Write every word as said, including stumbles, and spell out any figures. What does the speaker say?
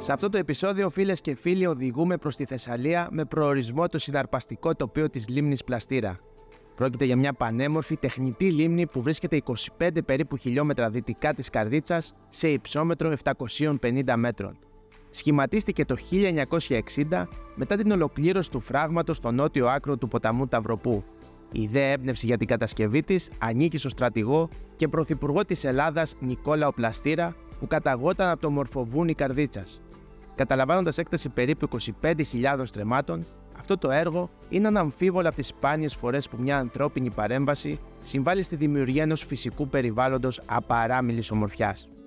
Σε αυτό το επεισόδιο, φίλες και φίλοι, οδηγούμε προς τη Θεσσαλία με προορισμό το συναρπαστικό τοπίο της λίμνης Πλαστήρα. Πρόκειται για μια πανέμορφη τεχνητή λίμνη που βρίσκεται είκοσι πέντε περίπου χιλιόμετρα δυτικά της Καρδίτσας σε υψόμετρο επτακόσιων πενήντα μέτρων. Σχηματίστηκε το χίλια εννιακόσια εξήντα μετά την ολοκλήρωση του φράγματος στο νότιο άκρο του ποταμού Ταυροπού. Η ιδέα έμπνευση για την κατασκευή της ανήκει στο στρατηγό και πρωθυπουργό της Ελλάδας Νικόλαο Πλαστήρα, που καταγόταν από το μορφοβούνι Καρδίτσας. Καταλαμβάνοντας έκταση περίπου είκοσι πέντε χιλιάδων στρεμμάτων, αυτό το έργο είναι αναμφίβολα από τις σπάνιες φορές που μια ανθρώπινη παρέμβαση συμβάλλει στη δημιουργία ενός φυσικού περιβάλλοντος απαράμιλης ομορφιάς.